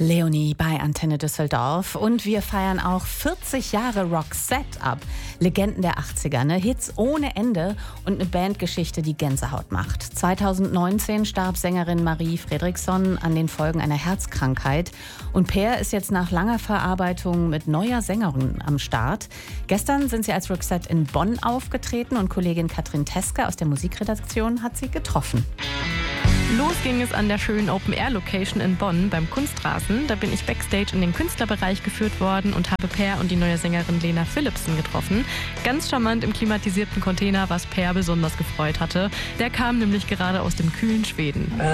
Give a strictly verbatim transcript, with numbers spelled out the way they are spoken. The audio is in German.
Leonie bei Antenne Düsseldorf. Und wir feiern auch vierzig Jahre Roxette ab. Legenden der achtziger, ne? Hits ohne Ende und eine Bandgeschichte, die Gänsehaut macht. zweitausendneunzehn starb Sängerin Marie Fredriksson an den Folgen einer Herzkrankheit. Und Peer ist jetzt nach langer Verarbeitung mit neuer Sängerin am Start. Gestern sind sie als Roxette in Bonn aufgetreten und Kollegin Katrin Teske aus der Musikredaktion hat sie getroffen. Los ging es an der schönen Open-Air-Location in Bonn beim Kunstrasen. Da bin ich backstage in den Künstlerbereich geführt worden und habe Peer und die neue Sängerin Lena Philipsen getroffen. Ganz charmant im klimatisierten Container, was Peer besonders gefreut hatte. Der kam nämlich gerade aus dem kühlen Schweden.